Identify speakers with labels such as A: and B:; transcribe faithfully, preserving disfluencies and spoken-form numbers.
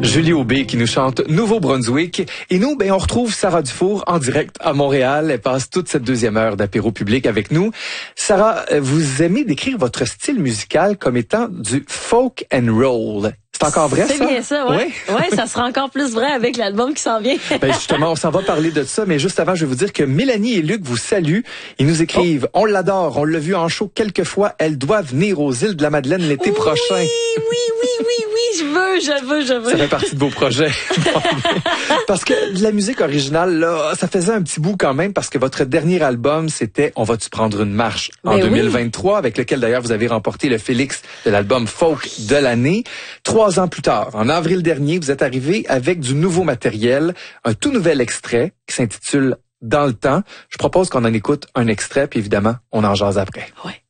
A: Julie Aubé qui nous chante Nouveau-Brunswick. Et nous, ben, on retrouve Sarah Dufour en direct à Montréal. Elle passe toute cette deuxième heure d'apéro public avec nous. Sarah, vous aimez décrire votre style musical comme étant du folk and roll. C'est encore vrai,
B: ça? C'est bien ça, ouais.
A: Oui,
B: ouais, ça sera encore plus vrai avec l'album qui s'en vient.
A: Ben justement, on s'en va parler de ça, mais juste avant, je vais vous dire que Mélanie et Luc vous saluent. Ils nous écrivent, oh. On l'adore, on l'a vu en show quelques fois, elle doit venir aux îles de la Madeleine l'été
B: oui,
A: prochain.
B: Oui, oui, oui, oui, oui, je veux, je veux, je veux.
A: Ça fait partie de vos projets. Parce que la musique originale, là, ça faisait un petit bout quand même, parce que votre dernier album, c'était On va-tu prendre une marche en ben deux mille vingt-trois, oui. Avec lequel d'ailleurs vous avez remporté le Félix de l'album folk de l'année. Trois ans plus tard, en avril dernier, vous êtes arrivé avec du nouveau matériel, un tout nouvel extrait qui s'intitule Dans le temps. Je propose qu'on en écoute un extrait, puis évidemment, on en jase après.
B: Ouais.